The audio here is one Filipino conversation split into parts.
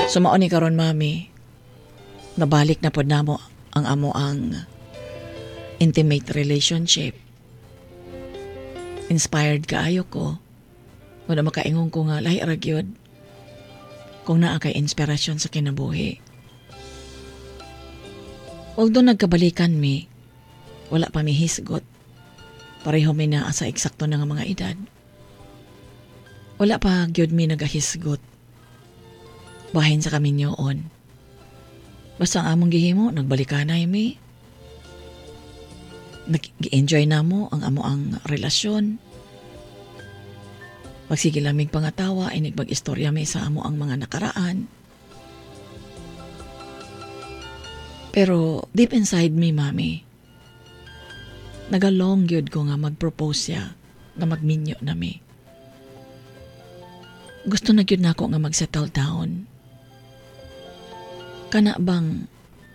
Sumao ni karon mami, nabalik na pod namo ang amo ang intimate relationship. Inspired kaayo ko. Wala makaingon ko nga lahi ra gyud kung naa kay inspirasyon sa kinabuhi. Although nagkabalikan mi, wala pa mi hisgot. Pareho mi na sa eksakto na nga mga edad. Wala pa gyud mi nagahisgot. Bahin sa kami niyoon. Basta ang among gihimo, nagbalikanay mi. Nag-enjoy na mo ang amo ang relasyon. Magsige lamig pangatawa, inig mag-istorya mi sa amo ang mga nakaraan. Pero deep inside me, mami, nagalong gyud ko nga mag-propose siya na magminyo na mi. Gusto na gyud nako nga mag-settle down. Kana bang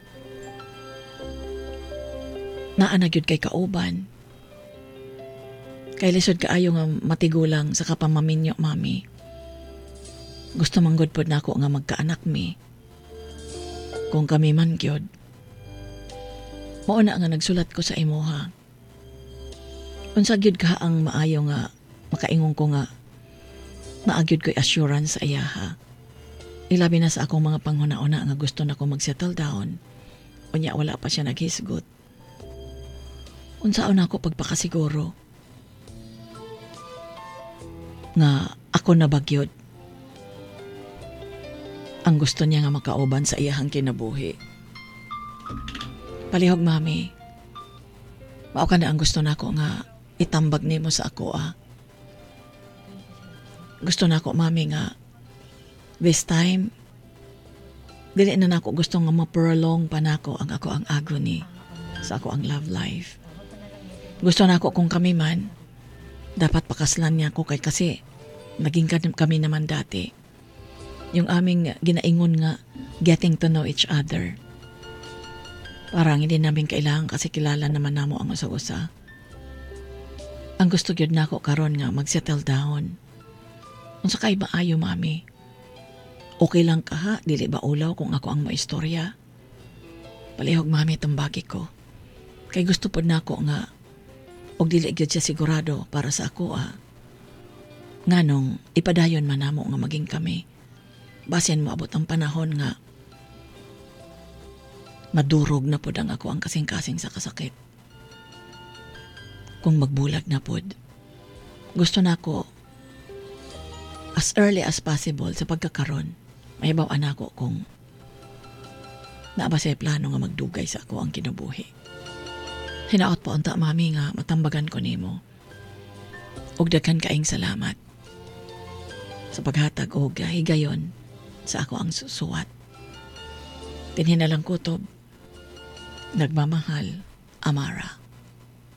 naa na gyud kay kauban? Kay lisod kaayo nga matigulang sa kapamaminyo, mami. Gusto manggod pod nako nga magkaanak mi. Kung kami man gyud. Mao na nga nagsulat ko sa imuha. Unsa gyud ka ang maayo nga makaingon ko nga maagyud ko'y assurance sa iyaha. Ilabi na sa akong mga panghuna-una nga gusto na ko mag-settle down. Unya wala pa siya naghisgot. Unsaon ako pagpakasiguro nga ako na bagyod ang gusto niya nga makauban sa iyahang kinabuhi. Palihog, mami. Mao ka na ang gusto nako nga itambag nimo sa ako, Gusto nako, mami, nga this time dili na nako gusto nga ma-prolong pa nako ang ako ang agony sa ako ang love life. Gusto nako kung kami man dapat pakaslan niya ko kasi naging kami naman dati. Yung aming ginaingon nga getting to know each other. Parang hindi namin kailangan kasi kilala naman namo ang usa-usa. Ang gusto gyud nako karon nga mag-settle down. Unsa kay maayo, mami? Okay lang ka ha? Dili ba ulaw kung ako ang maistorya? Palihog, mami, tumbagi ko. Kay gusto pod nako nga og dili gyud siya sigurado para sa ako, Nganong ipadayon man namo nga maging kami. Basin moabot ang panahon nga madurog na pod ang ako ang kasing-kasing sa kasakit. Kung magbulag na pod, gusto nako as early as possible sa pagkakaron, mahibaw-an ako kung naaba siya plano nga magdugay sa ako ang kinabuhi. Hinaot po unta, mami, nga matambagan ko nimo. Og daghan kaing salamat sa paghatag og higayon sa ako ang susuwat. Tinhinalang kutob, nagmamahal, Amara.